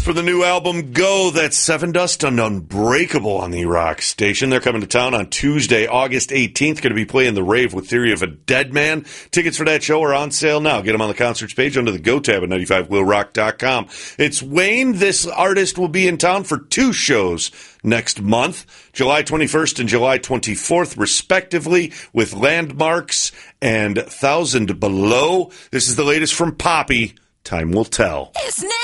for the new album Go. That's Seven Dust and Unbreakable on the Rock Station. They're coming to town on Tuesday, August 18th. Going to be playing the Rave with Theory of a Dead Man. Tickets for that show are on sale now. Get them on the concerts page under the Go tab at 95willrock.com. It's Wayne. This artist will be in town for 2 shows next month, July 21st and July 24th, respectively, with Landmarks and 1,000 Below. This is the latest from Poppy. Time will tell.